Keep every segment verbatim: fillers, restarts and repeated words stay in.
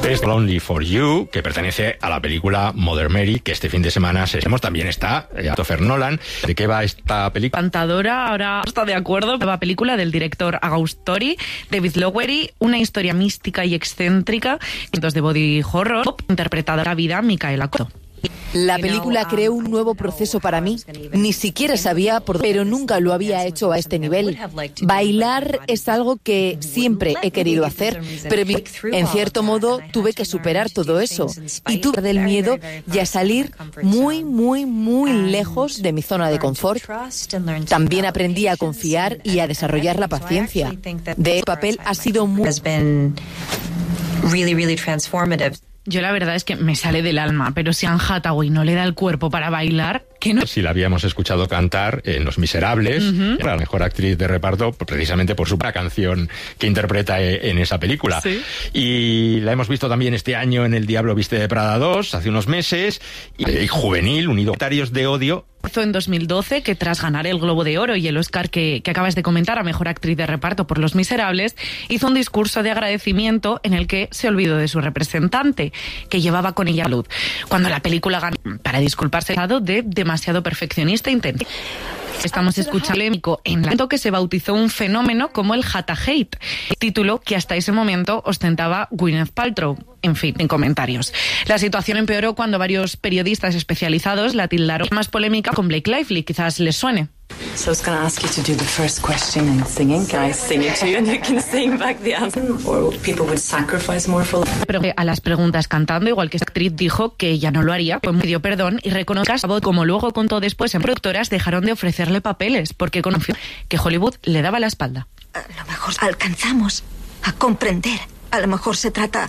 Best Lonely for You, que pertenece a la película Mother Mary, que este fin de semana seguimos. También está eh, Christopher Nolan. ¿De qué va esta película? Encantadora, ahora está de acuerdo. Nueva película del director Augustori, David Lowery, una historia mística y excéntrica, de body horror, interpretada a la vida Micaela Coto. La película creó un nuevo proceso para mí. Ni siquiera sabía por dónde, pero nunca lo había hecho a este nivel. Bailar es algo que siempre he querido hacer, pero en cierto modo tuve que superar todo eso y tuve del miedo y a salir muy, muy, muy lejos de mi zona de confort. También aprendí a confiar y a desarrollar la paciencia. De papel ha sido muy... really, really transformative. Yo la verdad es que me sale del alma, pero si Anne Hathaway no le da el cuerpo para bailar, ¿qué no? Si la habíamos escuchado cantar en Los Miserables, uh-huh. La mejor actriz de reparto, precisamente por su canción que interpreta en esa película. ¿Sí? Y la hemos visto también este año en El Diablo Viste de Prada dos, hace unos meses, y, y Juvenil, unido a Comentarios de Odio. En dos mil doce, que tras ganar el Globo de Oro y el Oscar que, que acabas de comentar a Mejor Actriz de Reparto por Los Miserables, hizo un discurso de agradecimiento en el que se olvidó de su representante, que llevaba con ella salud, cuando la película ganó para disculparse de demasiado perfeccionista e intenso. Estamos escuchando en el que se bautizó un fenómeno como el Hata Hate, título que hasta ese momento ostentaba Gwyneth Paltrow. En fin, en comentarios. La situación empeoró cuando varios periodistas especializados la tildaron más polémica con Blake Lively, quizás les suene. So I was going to ask you to do the first question in singing. Can I sing it to you and you can sing back the answer? Or people would sacrifice more for... Pero a las preguntas cantando, igual que esta actriz dijo que ella no lo haría, pues pidió perdón y reconoció que, como luego contó después, en productoras dejaron de ofrecerle papeles porque conoció que Hollywood le daba la espalda. A lo mejor alcanzamos a comprender. A lo mejor se trata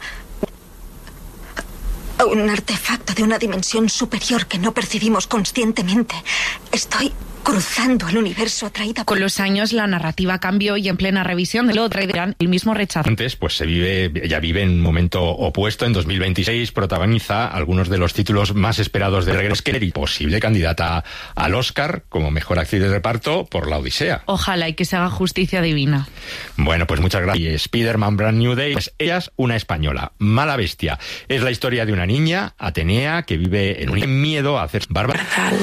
a un artefacto de una dimensión superior que no percibimos conscientemente. Estoy cruzando el universo atraída por... Con los años la narrativa cambió y en plena revisión de lo traerán el mismo rechazo. Antes, pues se vive, ella vive en un momento opuesto. En dos mil veintiséis protagoniza algunos de los títulos más esperados de regreso, que era posible candidata al Oscar como mejor actriz de reparto por La Odisea. Ojalá y que se haga justicia divina. Bueno, pues muchas gracias. Y Spider-Man Brand New Day, pues ella es una española, Mala Bestia. Es la historia de una niña, Atenea, que vive en un miedo a hacer bárbara.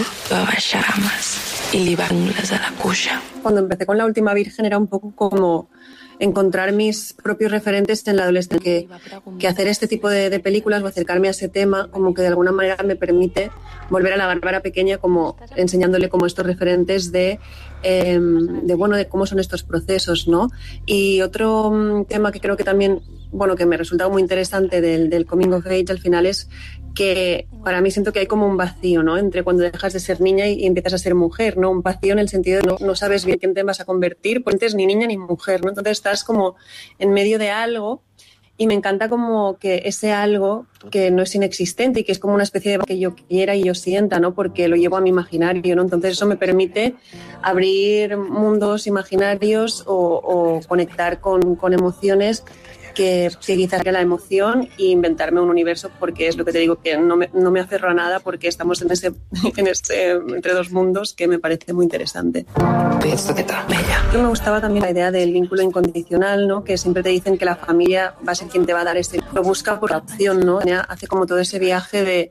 Cuando empecé con La Última Virgen era un poco como encontrar mis propios referentes en la adolescencia, que, que hacer este tipo de, de películas o acercarme a ese tema como que de alguna manera me permite volver a la Bárbara pequeña, como enseñándole como estos referentes de, eh, de bueno, de cómo son estos procesos, ¿no? Y otro um, tema que creo que también, bueno, que me resulta muy interesante del, del coming of age al final es que para mí siento que hay como un vacío, ¿no? Entre cuando dejas de ser niña y, y empiezas a ser mujer, ¿no? Un vacío en el sentido de no, no sabes bien quién te vas a convertir, pues eres ni niña ni mujer, ¿no? Entonces estás como en medio de algo y me encanta como que ese algo que no es inexistente y que es como una especie de que yo quiera y yo sienta, ¿no? Porque lo llevo a mi imaginario, ¿no? Entonces eso me permite abrir mundos imaginarios o, o conectar con, con emociones que, que quizás era la emoción e inventarme un universo, porque es lo que te digo, que no me, no me aferro a nada porque estamos en ese, en ese entre dos mundos que me parece muy interesante. Pienso que está bella. Me gustaba también la idea del vínculo incondicional, ¿no? Que siempre te dicen que la familia va a ser quien te va a dar ese... Lo busca por la opción, ¿no? Hace como todo ese viaje de,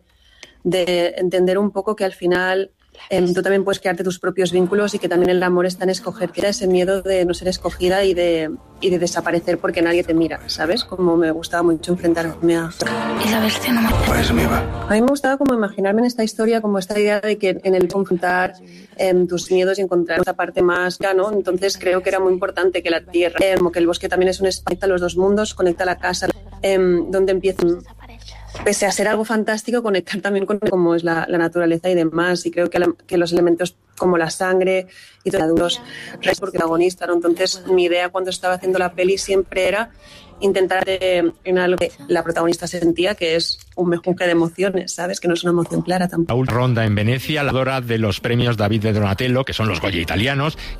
de entender un poco que al final... Eh, tú también puedes crearte tus propios vínculos y que también el amor está en escoger, que era ese miedo de no ser escogida y de, y de desaparecer porque nadie te mira, ¿sabes? Como me gustaba mucho enfrentarme a... Y la bestia no me... Pues me va. A mí me gustaba como imaginarme en esta historia como esta idea de que en el confrontar eh, tus miedos y encontrar esa parte más, ¿no? Entonces creo que era muy importante que la tierra, eh, como que el bosque también es un espacio, conecta los dos mundos, conecta la casa, eh, donde empiezan... Pese a ser algo fantástico, conectar también con cómo es la, la naturaleza y demás. Y creo que, la, que los elementos como la sangre y todos los adultos, porque protagonista, ¿no? Entonces, mi idea cuando estaba haciendo la peli siempre era intentar eh, en algo que la protagonista sentía, que es un mejunje de emociones, ¿sabes? Que no es una emoción clara tampoco. Raúl Ronda en Venecia, la ganadora de los premios David de Donatello, que son los Goya italianos,